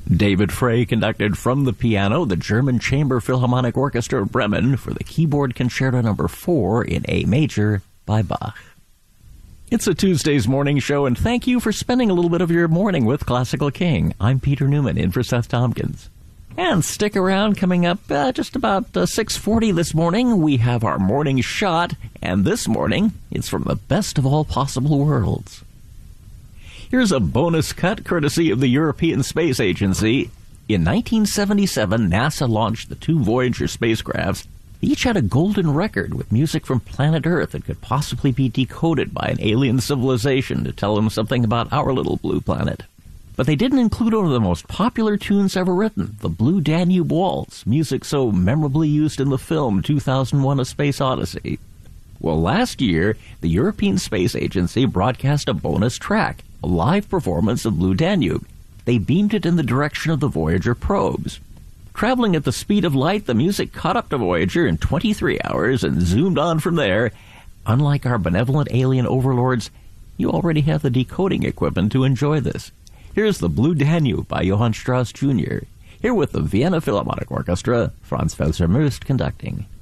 David Frey conducted from the piano the German Chamber Philharmonic Orchestra of Bremen for the Keyboard Concerto No. 4 in A major by Bach. It's a Tuesday's morning show, and thank you for spending a little bit of your morning with Classical King. I'm Peter Newman, in for Seth Tompkins. And stick around, coming up just about 6:40 this morning, we have our morning shot, and this morning, it's from the best of all possible worlds. Here's a bonus cut courtesy of the European Space Agency. In 1977, NASA launched the two Voyager spacecrafts. They each had a golden record with music from planet Earth that could possibly be decoded by an alien civilization to tell them something about our little blue planet. But they didn't include one of the most popular tunes ever written, the Blue Danube Waltz, music so memorably used in the film 2001: A Space Odyssey. Well, last year, the European Space Agency broadcast a bonus track, a live performance of Blue Danube. They beamed it in the direction of the Voyager probes. Traveling at the speed of light, the music caught up to Voyager in 23 hours and zoomed on from there. Unlike our benevolent alien overlords, you already have the decoding equipment to enjoy this. Here's the Blue Danube by Johann Strauss Jr. Here with the Vienna Philharmonic Orchestra, Franz Felser-Möst conducting.